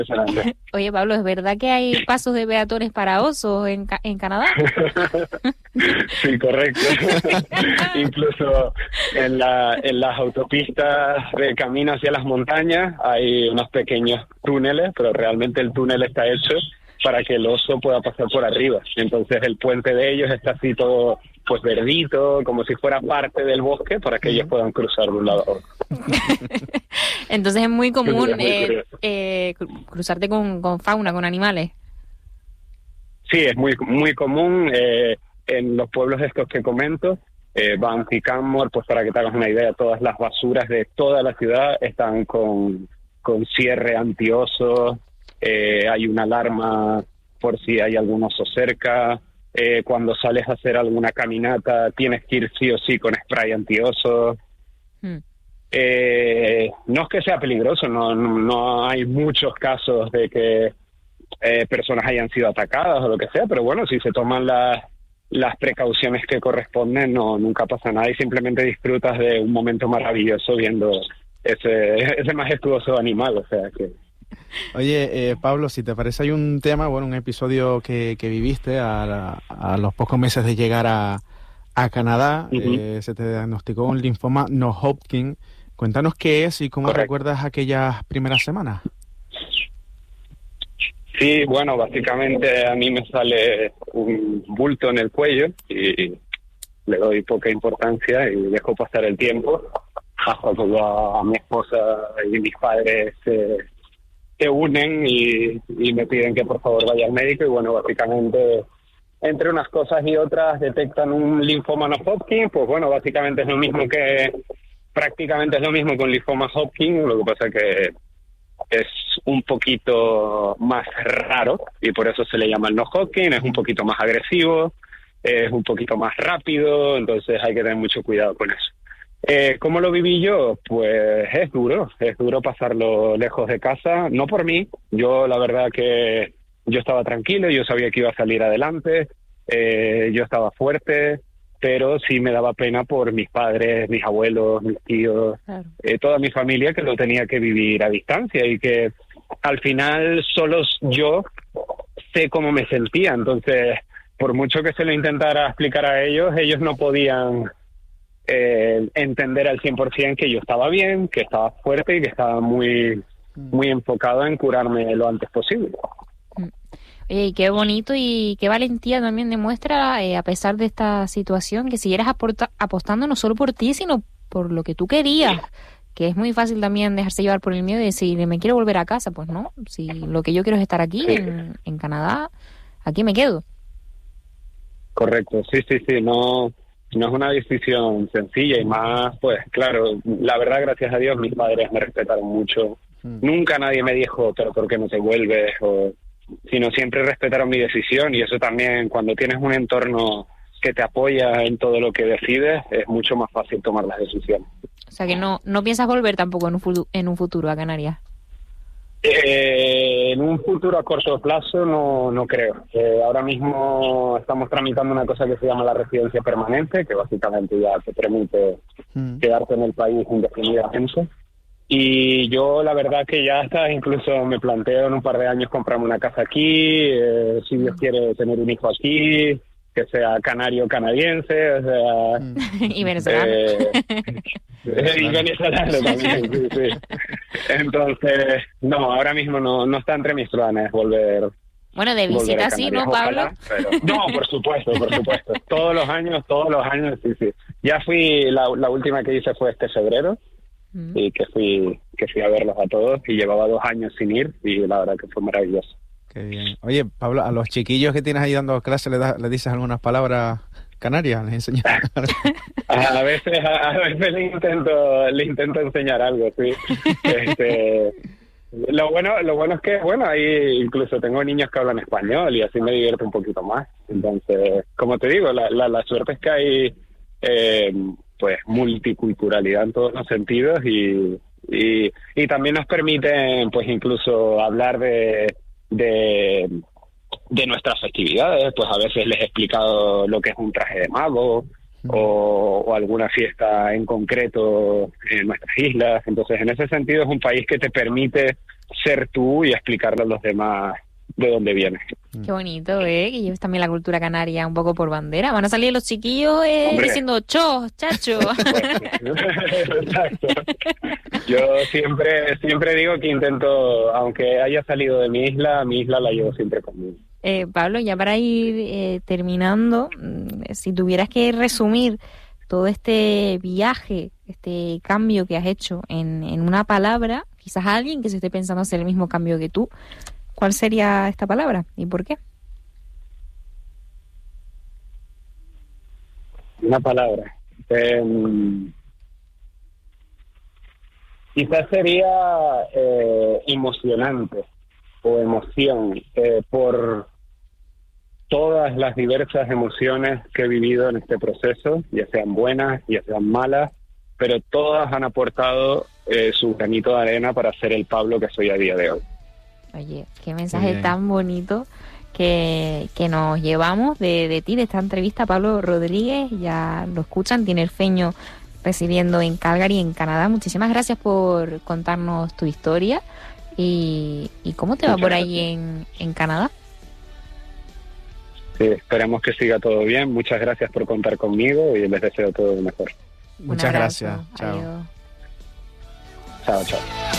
impresionante. Oye, Pablo, ¿es verdad que hay pasos de peatones para osos en Canadá? Sí, correcto. Incluso en las autopistas de camino hacia las montañas hay unos pequeños túneles, pero realmente el túnel está hecho para que el oso pueda pasar por arriba. Entonces el puente de ellos está así todo pues verdito, como si fuera parte del bosque, para que ellos puedan cruzar de un lado a otro. Entonces es muy común Es muy curioso. cruzarte con fauna, con animales. Sí, es muy muy común en los pueblos estos que comento, Banff y Canmore, pues para que te hagas una idea, todas las basuras de toda la ciudad están con cierre antioso, hay una alarma por si hay algún oso cerca, cuando sales a hacer alguna caminata tienes que ir sí o sí con spray antioso. Mm. No es que sea peligroso, no hay muchos casos de que personas hayan sido atacadas o lo que sea, pero bueno, si se toman las precauciones que corresponden, nunca pasa nada y simplemente disfrutas de un momento maravilloso viendo ese majestuoso animal, o sea que... Oye, Pablo, si te parece, hay un tema, bueno, un episodio que viviste a los pocos meses de llegar a Canadá. Uh-huh. Se te diagnosticó un linfoma no Hodgkin. Cuéntanos qué es y cómo Correcto. recuerdas aquellas primeras semanas. Sí, bueno, básicamente a mí me sale un bulto en el cuello y le doy poca importancia y dejo pasar el tiempo hasta que ya a mi esposa y mis padres se unen y me piden que por favor vaya al médico y bueno, básicamente entre unas cosas y otras detectan un linfoma no Hodgkin, pues bueno, básicamente prácticamente es lo mismo que un linfoma Hodgkin, lo que pasa que es un poquito más raro y por eso se le llama el no Hodgkin, es un poquito más agresivo, es un poquito más rápido, entonces hay que tener mucho cuidado con eso. ¿Cómo lo viví yo? Pues es duro pasarlo lejos de casa, no por mí, yo la verdad que yo estaba tranquilo, yo sabía que iba a salir adelante, yo estaba fuerte, pero sí me daba pena por mis padres, mis abuelos, mis tíos, Claro. toda mi familia que lo tenía que vivir a distancia y que al final solo yo sé cómo me sentía, entonces por mucho que se lo intentara explicar a ellos no podían entender al 100% que yo estaba bien, que estaba fuerte y que estaba muy, muy enfocado en curarme lo antes posible. Oye, y qué bonito y qué valentía también demuestra, a pesar de esta situación, que siguieras apostando no solo por ti, sino por lo que tú querías, que es muy fácil también dejarse llevar por el miedo y decir, me quiero volver a casa, pues no, si lo que yo quiero es estar aquí, Sí. en Canadá, aquí me quedo. Correcto, sí, no es una decisión sencilla y más, pues claro, la verdad, gracias a Dios, mis padres me respetaron mucho. Nunca nadie me dijo, pero ¿por qué no te vuelves? Sino siempre respetaron mi decisión y eso también, cuando tienes un entorno que te apoya en todo lo que decides, es mucho más fácil tomar las decisiones. O sea que no piensas volver tampoco en un futuro a Canarias. En un futuro a corto plazo no creo. Ahora mismo estamos tramitando una cosa que se llama la residencia permanente, que básicamente ya te permite quedarte en el país indefinidamente. Y yo la verdad que ya hasta incluso me planteo en un par de años comprarme una casa aquí, si Dios quiere tener un hijo aquí, que sea canario canadiense, o sea... Y venezolano. Y venezolano también, sí. Entonces, no, ahora mismo no está entre mis planes volver. Bueno, de Volver visita a sí, Canarias, ¿no, Pablo? ojalá, pero... No, por supuesto. Todos los años, sí. Ya fui, la última que hice fue este febrero, y que fui a verlos a todos, y llevaba 2 años sin ir, y la verdad que fue maravilloso. Qué bien. Oye, Pablo, a los chiquillos que tienes ahí dando clases, ¿le dices algunas palabras canarias? ¿Les enseñas? A veces le intento enseñar algo, sí. Lo bueno es que, bueno, ahí incluso tengo niños que hablan español y así me divierto un poquito más. Entonces, como te digo, la suerte es que hay pues multiculturalidad en todos los sentidos y también nos permiten pues incluso hablar de nuestras festividades. Pues a veces les he explicado lo que es un traje de mago o alguna fiesta en concreto en nuestras islas. Entonces, en ese sentido es un país que te permite ser tú y explicarle a los demás de dónde vienes. Qué bonito, que lleves también la cultura canaria un poco por bandera. Van a salir los chiquillos diciendo cho, chacho. Exacto. Yo siempre digo que intento, aunque haya salido de mi isla la llevo siempre conmigo. Pablo, ya para ir terminando, si tuvieras que resumir todo este viaje, este cambio que has hecho en una palabra, quizás alguien que se esté pensando hacer el mismo cambio que tú, ¿cuál sería esta palabra y por qué? Una palabra. Quizás sería emocionante o emoción por todas las diversas emociones que he vivido en este proceso, ya sean buenas, ya sean malas, pero todas han aportado su granito de arena para ser el Pablo que soy a día de hoy. Oye, qué mensaje tan bonito que nos llevamos de ti, de esta entrevista. Pablo Rodríguez, ya lo escuchan, tinerfeño residiendo en Calgary, en Canadá. Muchísimas gracias por contarnos tu historia y cómo te va por ahí en Canadá. Sí, esperamos que siga todo bien. Muchas gracias por contar conmigo y les deseo todo lo mejor. Muchas gracias. Chao. Chao, chao.